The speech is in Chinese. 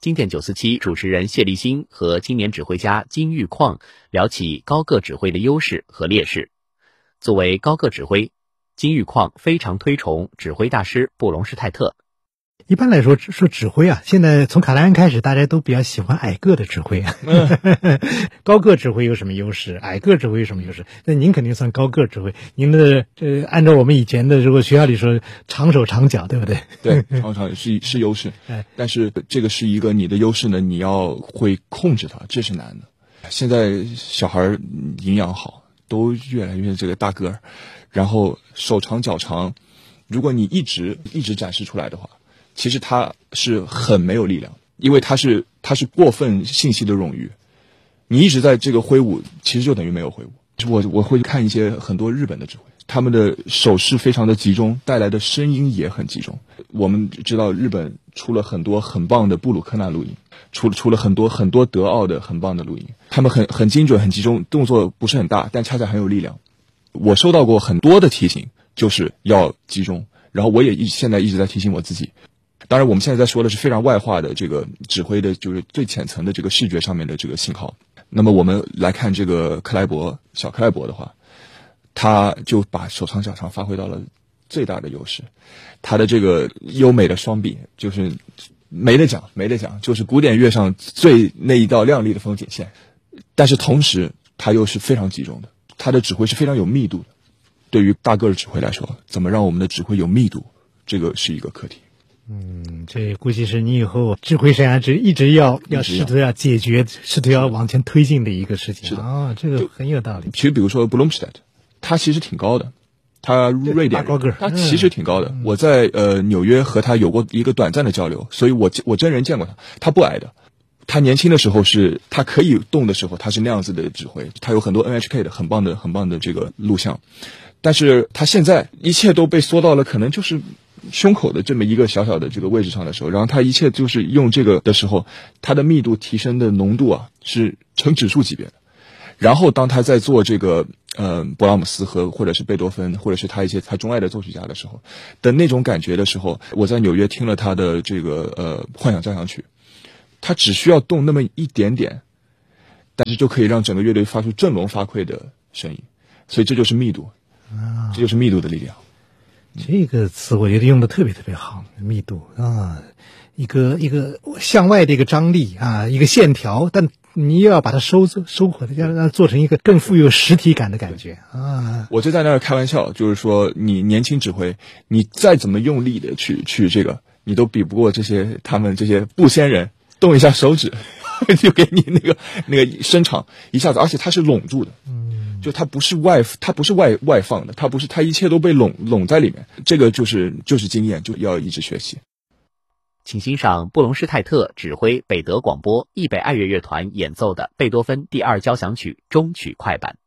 经典947主持人谢立新和青年指挥家金玉矿聊起高个指挥的优势和劣势。作为高个指挥，金玉矿非常推崇指挥大师布隆施泰特。 一般来说指挥啊，现在从卡莱恩开始，大家都比较喜欢矮个的指挥。高个指挥有什么优势？矮个指挥有什么优势？那您肯定算高个指挥。您的按照我们以前的如果学校里说，长手长脚，对不对？ 对，长手是优势。但是这个是一个你的优势呢，你要会控制它，这是难的。现在小孩营养好，都越来越这个大个儿，然后手长脚长，如果你一直展示出来的话，其实他是很没有力量，因为他是过分信息的冗余，你一直在这个挥舞，其实就等于没有挥舞。我会看一些很多日本的指挥，他们的手势非常的集中，带来的声音也很集中。我们知道日本出了很多很棒的布鲁克纳录音，出了很多德奥的很棒的录音，他们很精准很集中，动作不是很大，但恰恰很有力量。我收到过很多的提醒，就是要集中，然后我也现在一直在提醒我自己。当然我们现在在说的是非常外化的这个指挥的，就是最浅层的这个视觉上面的这个信号。那么我们来看这个小克莱伯的话，他就把手长脚长发挥到了最大的优势。他的这个优美的双臂就是没得讲，就是古典乐上最那一道亮丽的风景线。但是同时他又是非常集中的，他的指挥是非常有密度的。对于大个的指挥来说，怎么让我们的指挥有密度，这个是一个课题。 这估计是你以后指挥生涯一直要试图要解决，试图要往前推进的一个事情。 是的啊，这个很有道理。 其实比如说布隆施泰特，他其实挺高的，他瑞典高个， 他其实挺高的。我在纽约和他有过一个短暂的交流，所以我真人见过他，他不矮的。他年轻的时候他可以动的时候，他是那样子的指挥，他有很多 NHK 的很棒的这个录像。但是他现在一切都被缩到了可能就是胸口的这么一个小小的这个位置上的时候，然后他一切就是用这个的时候，他的密度提升的浓度啊是成指数级别的。然后当他在做这个勃拉姆斯或者是贝多芬或者是他一些他钟爱的作曲家的时候的那种感觉的时候，我在纽约听了他的这个幻想交响曲，他只需要动那么一点点，但是就可以让整个乐队发出振聋发聩的声音。所以这就是密度，这就是密度的力量。 这个词我觉得用的特别特别好，密度啊，一个向外的一个张力啊，一个线条，但你又要把它收回来，要让它做成一个更富有实体感的感觉啊。 我就在那儿开玩笑，就是说你年轻指挥，你再怎么用力的去这个，你都比不过他们这些布仙人，动一下手指就给你那个伸长一下子，而且它是拢住的。就它不是外放的，它一切都被拢在里面。这个就是经验，就要一直学习。 请欣赏布隆施泰特指挥北德广播易北爱乐乐团演奏的贝多芬第2交响曲终曲快板。